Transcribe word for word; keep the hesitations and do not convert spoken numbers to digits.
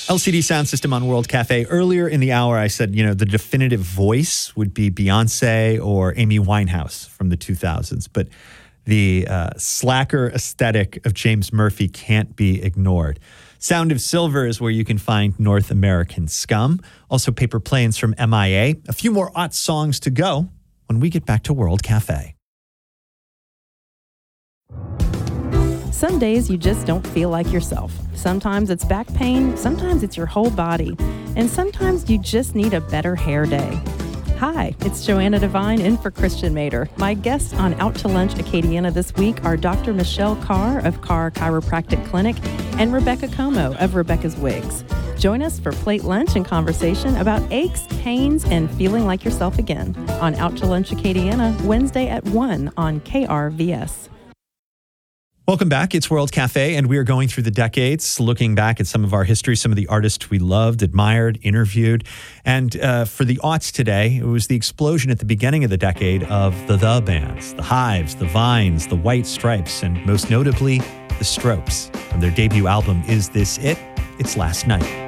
L C D Sound System on World Cafe. Earlier in the hour, I said, you know, the definitive voice would be Beyonce or Amy Winehouse from the two thousands. But the uh, slacker aesthetic of James Murphy can't be ignored. Sound of Silver is where you can find North American Scum. Also Paper Planes from M I A. A few more aught songs to go when we get back to World Cafe. Some days you just don't feel like yourself. Sometimes it's back pain, sometimes it's your whole body, and sometimes you just need a better hair day. Hi, it's Joanna Devine in for Christian Mater. My guests on Out to Lunch Acadiana this week are Doctor Michelle Carr of Carr Chiropractic Clinic and Rebecca Como of Rebecca's Wigs. Join us for plate lunch and conversation about aches, pains, and feeling like yourself again on Out to Lunch Acadiana, Wednesday at one on K R V S. Welcome back. It's World Cafe, and we are going through the decades, looking back at some of our history, some of the artists we loved, admired, interviewed. And uh, for the aughts today, it was the explosion at the beginning of the decade of the The bands, the Hives, the Vines, the White Stripes, and most notably, the Strokes. From their debut album, Is This It? It's Last Night.